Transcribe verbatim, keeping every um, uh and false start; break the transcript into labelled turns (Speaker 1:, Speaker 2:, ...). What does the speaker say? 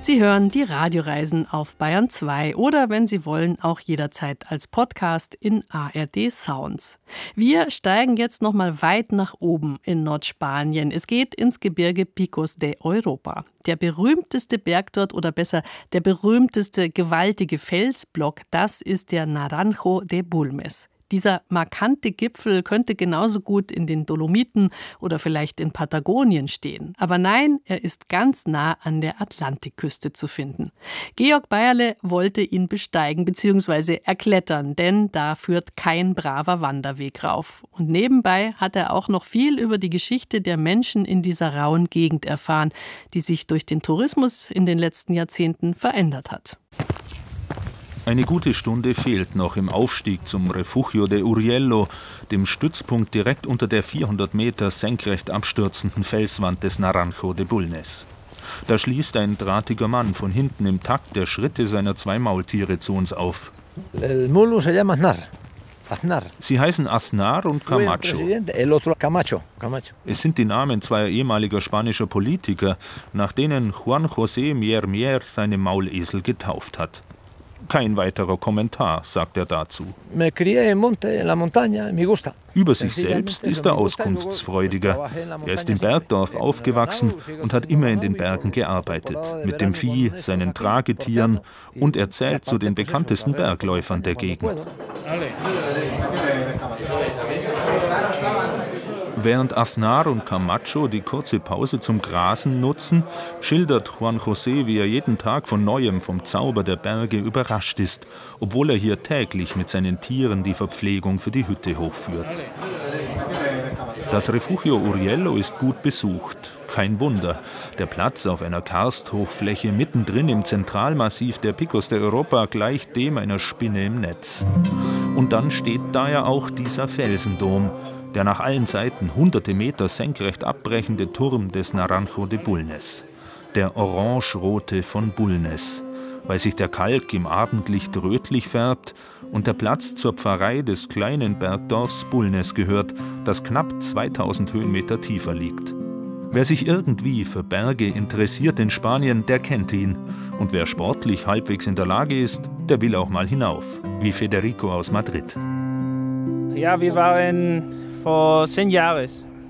Speaker 1: Sie hören die Radioreisen auf Bayern zwei oder, wenn Sie wollen, auch jederzeit als Podcast in A R D Sounds. Wir steigen jetzt noch mal weit nach oben in Nordspanien. Es geht ins Gebirge Picos de Europa. Der berühmteste Berg dort, oder besser der berühmteste gewaltige Felsblock, das ist der Naranjo de Bulnes. Dieser markante Gipfel könnte genauso gut in den Dolomiten oder vielleicht in Patagonien stehen. Aber nein, er ist ganz nah an der Atlantikküste zu finden. Georg Beierle wollte ihn besteigen bzw. erklettern, denn da führt kein braver Wanderweg rauf. Und nebenbei hat er auch noch viel über die Geschichte der Menschen in dieser rauen Gegend erfahren, die sich durch den Tourismus in den letzten Jahrzehnten verändert hat.
Speaker 2: Eine gute Stunde fehlt noch im Aufstieg zum Refugio de Urriello, dem Stützpunkt direkt unter der vierhundert Meter senkrecht abstürzenden Felswand des Naranjo de Bulnes. Da schließt ein drahtiger Mann von hinten im Takt der Schritte seiner zwei Maultiere zu uns auf.
Speaker 3: El mulo se llama Aznar. Aznar.
Speaker 2: Sie heißen Aznar und Camacho.
Speaker 3: El otro Camacho. Camacho.
Speaker 2: Es sind die Namen zweier ehemaliger spanischer Politiker, nach denen Juan José Mier Mier seine Maulesel getauft hat. Kein weiterer Kommentar, sagt er dazu. Über sich selbst ist er auskunftsfreudiger. Er ist im Bergdorf aufgewachsen und hat immer in den Bergen gearbeitet, mit dem Vieh, seinen Tragetieren, und er zählt zu den bekanntesten Bergläufern der Gegend. Während Aznar und Camacho die kurze Pause zum Grasen nutzen, schildert Juan José, wie er jeden Tag von Neuem vom Zauber der Berge überrascht ist, obwohl er hier täglich mit seinen Tieren die Verpflegung für die Hütte hochführt. Das Refugio Urriello ist gut besucht. Kein Wunder. Der Platz auf einer Karsthochfläche mittendrin im Zentralmassiv der Picos de Europa gleicht dem einer Spinne im Netz. Und dann steht da ja auch dieser Felsendom, der nach allen Seiten hunderte Meter senkrecht abbrechende Turm des Naranjo de Bulnes. Der orange-rote von Bulnes, weil sich der Kalk im Abendlicht rötlich färbt und der Platz zur Pfarrei des kleinen Bergdorfs Bulnes gehört, das knapp zweitausend Höhenmeter tiefer liegt. Wer sich irgendwie für Berge interessiert in Spanien, der kennt ihn. Und wer sportlich halbwegs in der Lage ist, der will auch mal hinauf, wie Federico aus Madrid.
Speaker 4: Ja, wir waren vor zehn Jahren